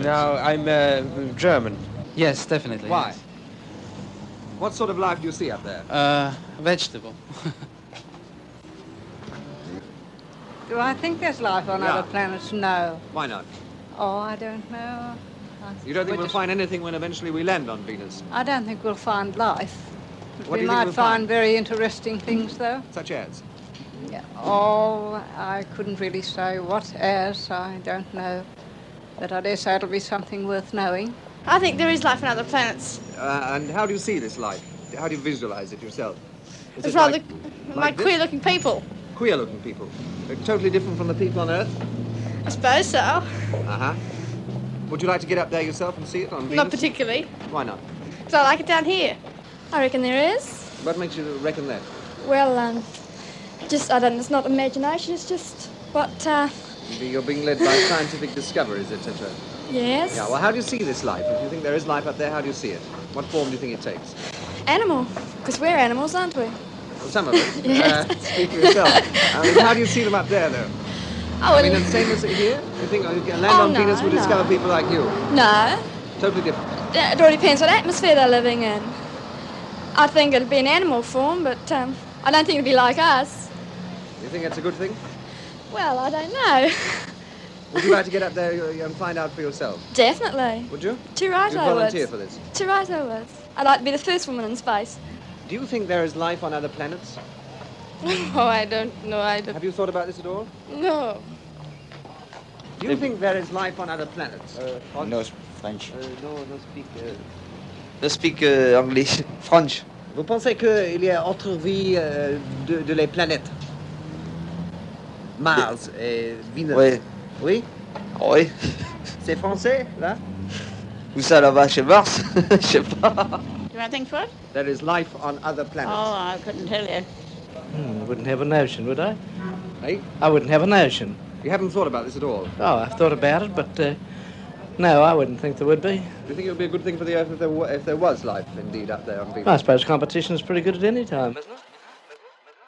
No, I'm German. Yes, definitely. Why? Yes. What sort of life do you see up there? Vegetable. Do I think there's life on Yeah. other planets? No. Why not? Oh, I don't know. You don't think we'll find anything when eventually we land on Venus? I don't think we'll find life. But What do we you think might we'll find find? very interesting things, though. Such as? Yeah. Oh, I couldn't really say what as. I don't know. But I dare say it'll be something worth knowing. I think there is life on other planets. And how do you see this life? How do you visualize it yourself? Is It's it rather like this? queer-looking people. Queer-looking people. They're totally different from the people on Earth? I suppose so. Uh-huh. Would you like to get up there yourself and see it on Venus? Not particularly. Why not? Because I like it down here. I reckon there is. What makes you reckon that? Well, I don't know, it's not imagination, it's just what, You're being led by scientific discoveries, etc. yes. Yeah, well, how do you see this life? If you think there is life up there, how do you see it? What form do you think it takes? Animal, because we're animals, aren't we? Well, some of it. Yes. Speak for yourself. How do you see them up there, though? Oh, I mean, the same as here? You think land on no, Venus will discover no. people like you? No, Totally different. it all depends what atmosphere they're living in. I think it'd be an animal form, but I don't think it'd be like us. You think that's a good thing? Well, I don't know. Would you like to get up there and find out for yourself? Definitely. Would you? Too right You'd I would. volunteer for this? Too right I would. I'd like to be the first woman in space. Do you think there is life on other planets? Oh, I don't know. Have you thought about this at all? No. Do you think there is life on other planets? No, French. No speak. No speak English. French. Vous pensez qu'il y a autre vie de les planètes? Mars et Venus. Oui. Oui? Oui. C'est français, là? Où ça là-bas, chez Mars? Je sais pas. Do you think what? There is life on other planets. Oh, I couldn't tell you. I wouldn't have a notion, would I? Hey? I wouldn't have a notion. You haven't thought about this at all? Oh, I've thought about it, but no, I wouldn't think there would be. Do you think it would be a good thing for the Earth if there was life indeed up there on Venus? I suppose competition is pretty good at any time, isn't it?